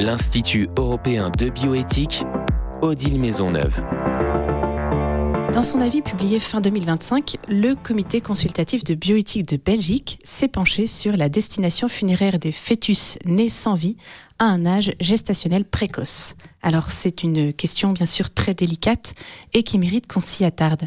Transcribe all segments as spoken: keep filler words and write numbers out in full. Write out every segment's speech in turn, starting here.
l'Institut européen de bioéthique, Odile Maisonneuve. Dans son avis publié fin deux mille vingt-cinq, le Comité consultatif de bioéthique de Belgique s'est penché sur la destination funéraire des fœtus nés sans vie à un âge gestationnel précoce. Alors c'est une question bien sûr très délicate et qui mérite qu'on s'y attarde.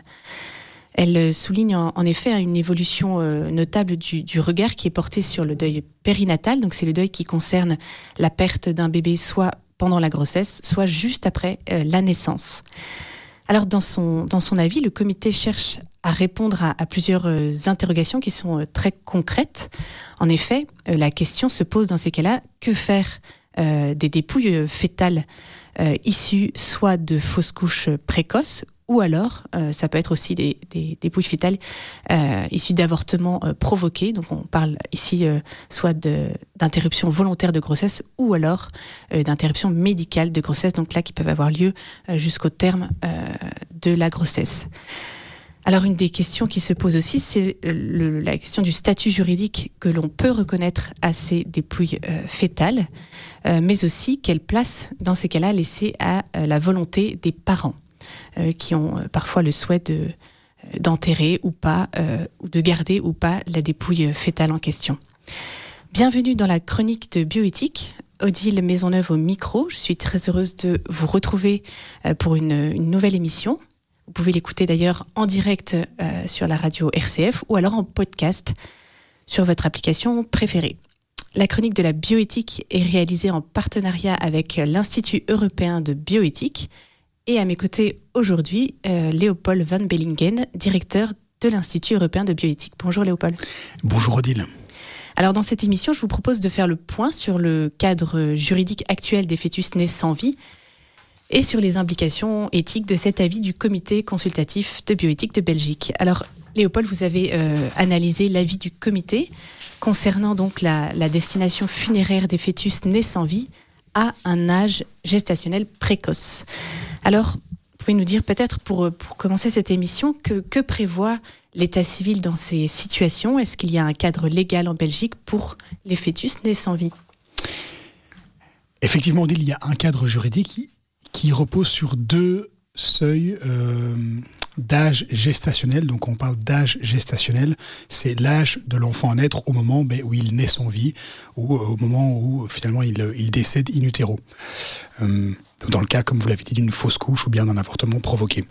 Elle souligne en, en effet une évolution euh, notable du, du regard qui est porté sur le deuil périnatal, donc c'est le deuil qui concerne la perte d'un bébé soit pendant la grossesse, soit juste après euh, la naissance. Alors dans son, dans son avis, le comité cherche à répondre à, à plusieurs euh, interrogations qui sont euh, très concrètes. En effet, euh, la question se pose dans ces cas-là, que faire euh, des dépouilles euh, fœtales euh, issues soit de fausses couches précoces, ou alors, euh, ça peut être aussi des, des dépouilles fœtales euh, issues d'avortements euh, provoqués. Donc on parle ici euh, soit de, d'interruption volontaire de grossesse ou alors euh, d'interruption médicale de grossesse, donc là qui peuvent avoir lieu euh, jusqu'au terme euh, de la grossesse. Alors une des questions qui se pose aussi, c'est le, la question du statut juridique que l'on peut reconnaître à ces dépouilles euh, fœtales, euh, mais aussi quelle place dans ces cas-là laisser à euh, la volonté des parents. Euh, qui ont euh, parfois le souhait de, euh, d'enterrer ou pas, euh, ou de garder ou pas la dépouille fœtale en question. Bienvenue dans la chronique de bioéthique. Odile Maisonneuve au micro. Je suis très heureuse de vous retrouver euh, pour une, une nouvelle émission. Vous pouvez l'écouter d'ailleurs en direct euh, sur la radio R C F ou alors en podcast sur votre application préférée. La chronique de la bioéthique est réalisée en partenariat avec l'Institut européen de bioéthique. Et à mes côtés aujourd'hui, euh, Léopold Van Bellingen, directeur de l'Institut européen de bioéthique. Bonjour Léopold. Bonjour Odile. Alors dans cette émission, je vous propose de faire le point sur le cadre juridique actuel des fœtus nés sans vie et sur les implications éthiques de cet avis du Comité consultatif de bioéthique de Belgique. Alors Léopold, vous avez euh, analysé l'avis du comité concernant donc la, la destination funéraire des fœtus nés sans vie à un âge gestationnel précoce. Alors, vous pouvez nous dire peut-être pour, pour commencer cette émission, que, que prévoit l'état civil dans ces situations ? Est-ce qu'il y a un cadre légal en Belgique pour les fœtus nés sans vie ? Effectivement, il y a un cadre juridique qui, qui repose sur deux seuils euh, d'âge gestationnel. Donc on parle d'âge gestationnel, c'est l'âge de l'enfant à naître au moment ben, où il naît sans vie ou au moment où finalement il, il décède in utero. Euh, dans le cas, comme vous l'avez dit, d'une fausse couche ou bien d'un avortement provoqué.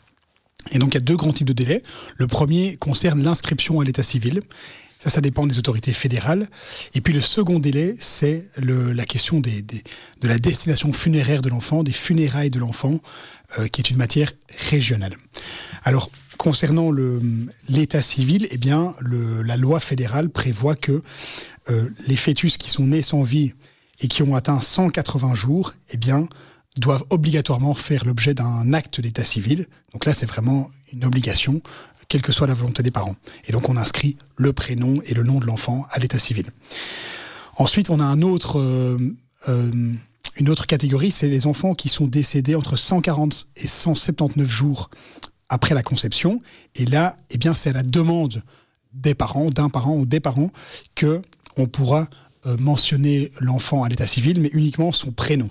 Et donc il y a deux grands types de délais. Le premier concerne l'inscription à l'état civil. Ça, ça dépend des autorités fédérales. Et puis le second délai, c'est le, la question des, des, de la destination funéraire de l'enfant, des funérailles de l'enfant, euh, qui est une matière régionale. Alors, concernant le, l'état civil, eh bien, le, la loi fédérale prévoit que euh, les fœtus qui sont nés sans vie et qui ont atteint cent quatre-vingts jours, eh bien, doivent obligatoirement faire l'objet d'un acte d'état civil. Donc là, c'est vraiment une obligation, quelle que soit la volonté des parents. Et donc, on inscrit le prénom et le nom de l'enfant à l'état civil. Ensuite, on a un autre, euh, euh, une autre catégorie, c'est les enfants qui sont décédés entre cent quarante et cent soixante-dix-neuf jours après la conception. Et là, eh bien, c'est à la demande des parents, d'un parent ou des parents, que on pourra euh, mentionner l'enfant à l'état civil, mais uniquement son prénom.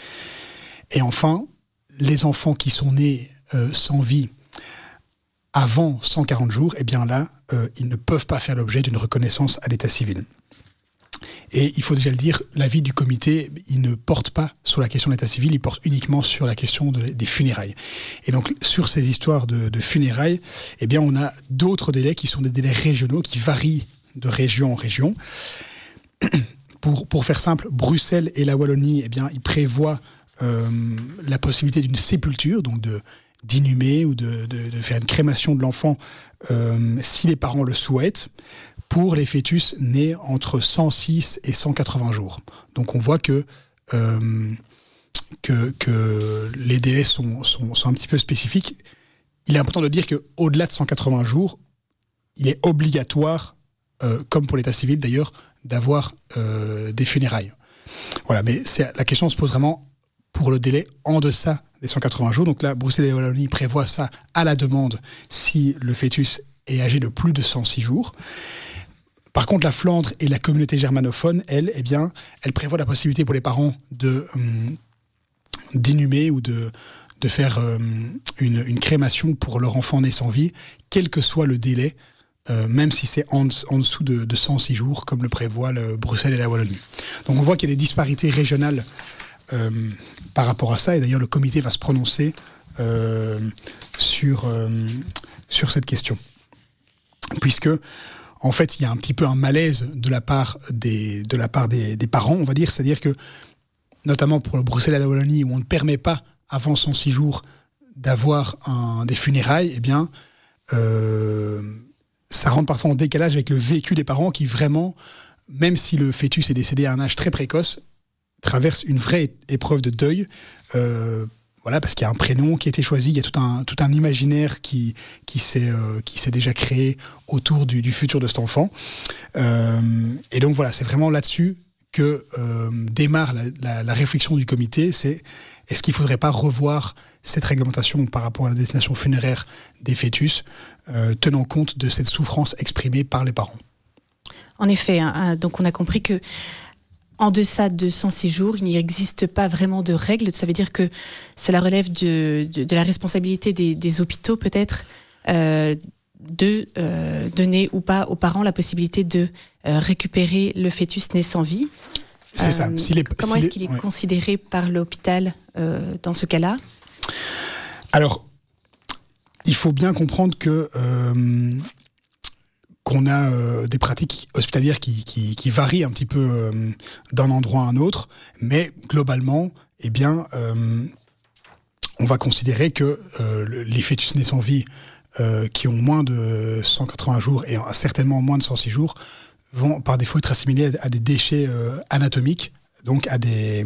Et enfin, les enfants qui sont nés euh, sans vie avant cent quarante jours, eh bien là, euh, ils ne peuvent pas faire l'objet d'une reconnaissance à l'état civil. Et il faut déjà le dire, l'avis du comité, il ne porte pas sur la question de l'état civil, il porte uniquement sur la question de, des funérailles. Et donc, sur ces histoires de, de funérailles, eh bien, on a d'autres délais qui sont des délais régionaux, qui varient de région en région. Pour, pour faire simple, Bruxelles et la Wallonie, eh bien, ils prévoient Euh, la possibilité d'une sépulture, donc de, d'inhumer ou de, de, de faire une crémation de l'enfant euh, si les parents le souhaitent, pour les fœtus nés entre cent six et cent quatre-vingts jours. Donc on voit que, euh, que, que les délais sont, sont, sont un petit peu spécifiques. Il est important de dire qu'au-delà de cent quatre-vingts jours, il est obligatoire, euh, comme pour l'état civil d'ailleurs, d'avoir euh, des funérailles. Voilà, mais c'est, la question se pose vraiment pour le délai en deçà des cent quatre-vingts jours. Donc là, Bruxelles et Wallonie prévoient ça à la demande si le fœtus est âgé de plus de cent six jours. Par contre, la Flandre et la communauté germanophone, elle, eh bien, elle prévoit la possibilité pour les parents de hum, d'inhumer ou de de faire euh, une, une crémation pour leur enfant né sans vie, quel que soit le délai, euh, même si c'est en, en dessous de, de cent six jours, comme le prévoient le Bruxelles et la Wallonie. Donc on voit qu'il y a des disparités régionales euh, par rapport à ça, et d'ailleurs le comité va se prononcer euh, sur, euh, sur cette question. Puisque, en fait, il y a un petit peu un malaise de la part des, de la part des, des parents, on va dire, c'est-à-dire que, notamment pour le Bruxelles et la Wallonie, où on ne permet pas avant cent six jours, d'avoir un, des funérailles, eh bien, euh, ça rentre parfois en décalage avec le vécu des parents qui vraiment, même si le fœtus est décédé à un âge très précoce, traverse une vraie épreuve de deuil, euh, voilà, parce qu'il y a un prénom qui a été choisi, il y a tout un, tout un imaginaire qui, qui, s'est, euh, qui s'est déjà créé autour du, du futur de cet enfant. Euh, et donc voilà, c'est vraiment là-dessus que euh, démarre la, la, la réflexion du comité, c'est est-ce qu'il ne faudrait pas revoir cette réglementation par rapport à la destination funéraire des fœtus, euh, tenant compte de cette souffrance exprimée par les parents. En effet, hein, donc on a compris que en deçà de cent six jours, il n'existe pas vraiment de règles. Ça veut dire que cela relève de, de, de la responsabilité des, des hôpitaux peut-être euh, de euh, donner ou pas aux parents la possibilité de euh, récupérer le fœtus né sans vie. C'est ça. Euh, si les, comment si est-ce les, qu'il est ouais. considéré par l'hôpital euh, dans ce cas-là ? Alors, il faut bien comprendre que euh, qu'on a euh, des pratiques hospitalières qui, qui, qui varient un petit peu euh, d'un endroit à un autre, mais globalement, eh bien, euh, on va considérer que euh, les fœtus nés sans vie euh, qui ont moins de cent quatre-vingts jours et certainement moins de cent six jours vont par défaut être assimilés à des déchets euh, anatomiques, donc à des,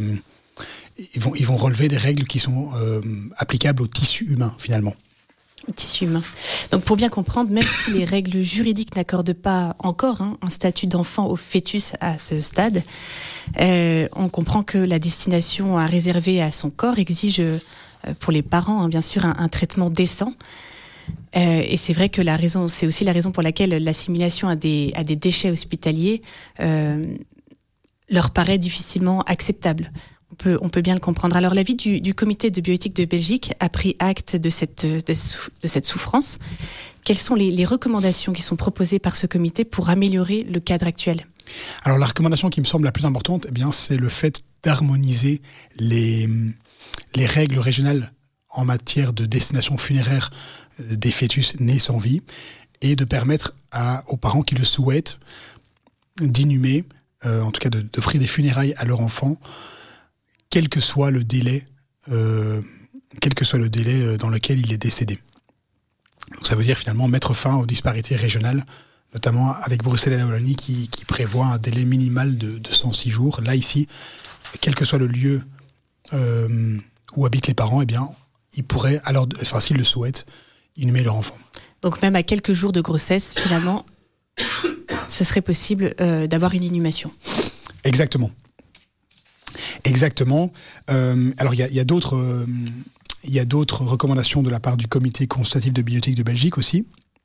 ils vont, ils vont relever des règles qui sont euh, applicables au tissu humain finalement. Au tissu humain. Donc pour bien comprendre, même si les règles juridiques n'accordent pas encore hein, un statut d'enfant au fœtus à ce stade, euh, on comprend que la destination à réserver à son corps exige euh, pour les parents hein, bien sûr un, un traitement décent. Euh, et c'est vrai que la raison, c'est aussi la raison pour laquelle l'assimilation à des, à des déchets hospitaliers euh, leur paraît difficilement acceptable. On peut, on peut bien le comprendre. Alors l'avis du, du comité de bioéthique de Belgique a pris acte de cette, de, de cette souffrance. Quelles sont les, les recommandations qui sont proposées par ce comité pour améliorer le cadre actuel ? Alors la recommandation qui me semble la plus importante, eh bien, c'est le fait d'harmoniser les, les règles régionales en matière de destination funéraire des fœtus nés sans vie et de permettre à, aux parents qui le souhaitent d'inhumer, euh, en tout cas de, d'offrir des funérailles à leur enfant, quel que soit le délai, euh, quel que soit le délai dans lequel il est décédé. Donc ça veut dire finalement mettre fin aux disparités régionales, notamment avec Bruxelles et la Wallonie qui, qui prévoit un délai minimal de, de cent six jours. Là ici, quel que soit le lieu euh, où habitent les parents, eh bien, ils pourraient, alors, enfin s'ils le souhaitent, inhumer leur enfant. Donc même à quelques jours de grossesse, finalement, ce serait possible euh, d'avoir une inhumation. Exactement. Exactement. Euh, alors il y a, y a d'autres, euh, il y a d'autres recommandations de la part du comité consultatif de bioéthique de Belgique aussi.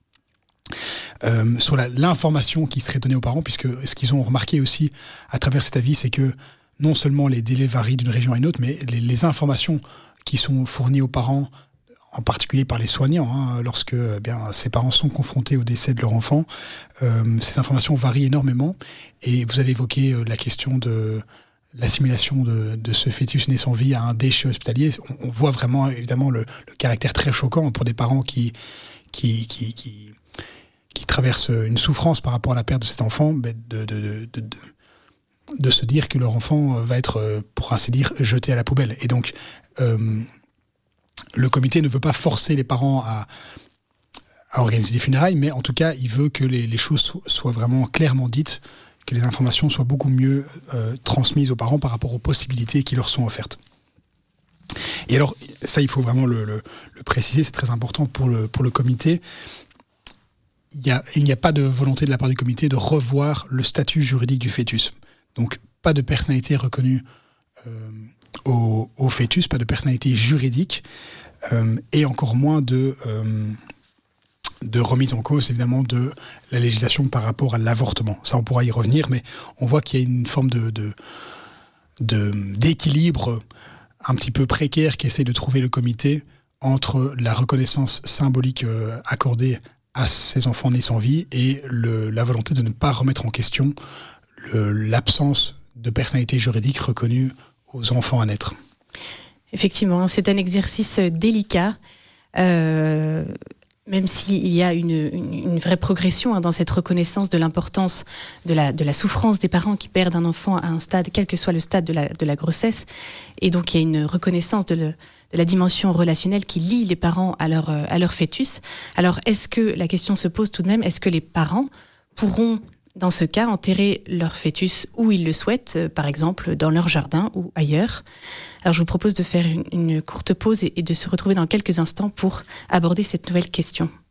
Euh, sur la, l'information qui serait donnée aux parents, puisque ce qu'ils ont remarqué aussi à travers cet avis, c'est que non seulement les délais varient d'une région à une autre, mais les, les informations qui sont fournies aux parents, en particulier par les soignants, hein, lorsque eh bien, ces parents sont confrontés au décès de leur enfant, euh, ces informations varient énormément. Et vous avez évoqué euh, la question de l'assimilation de, de ce fœtus né sans vie à un déchet hospitalier. On, on voit vraiment évidemment le, le caractère très choquant pour des parents qui, qui, qui, qui, qui traversent une souffrance par rapport à la perte de cet enfant, de, de, de, de, de, de se dire que leur enfant va être, pour ainsi dire, jeté à la poubelle. Et donc, euh, le comité ne veut pas forcer les parents à, à organiser des funérailles, mais en tout cas, il veut que les, les choses soient vraiment clairement dites, que les informations soient beaucoup mieux euh, transmises aux parents par rapport aux possibilités qui leur sont offertes. Et alors, ça, il faut vraiment le, le, le préciser, c'est très important pour le, pour le comité. Il y a, il n'y a pas de volonté de la part du comité de revoir le statut juridique du fœtus. Donc, pas de personnalité reconnue euh, au, au fœtus, pas de personnalité juridique, euh, et encore moins de, euh, de remise en cause, évidemment, de la législation par rapport à l'avortement. Ça, on pourra y revenir, mais on voit qu'il y a une forme de, de, de, d'équilibre un petit peu précaire qu'essaie de trouver le comité entre la reconnaissance symbolique euh, accordée à ces enfants nés sans vie et le, la volonté de ne pas remettre en question le, l'absence de personnalité juridique reconnue aux enfants à naître. Effectivement, c'est un exercice délicat, euh, même s'il y a une, une, une vraie progression hein, dans cette reconnaissance de l'importance de la, de la souffrance des parents qui perdent un enfant à un stade, quel que soit le stade de la, de la grossesse. Et donc, il y a une reconnaissance de, le, de la dimension relationnelle qui lie les parents à leur, à leur fœtus. Alors, est-ce que, la question se pose tout de même, est-ce que les parents pourront, dans ce cas, enterrer leur fœtus où ils le souhaitent, euh, par exemple dans leur jardin ou ailleurs? Alors je vous propose de faire une, une courte pause et, et de se retrouver dans quelques instants pour aborder cette nouvelle question.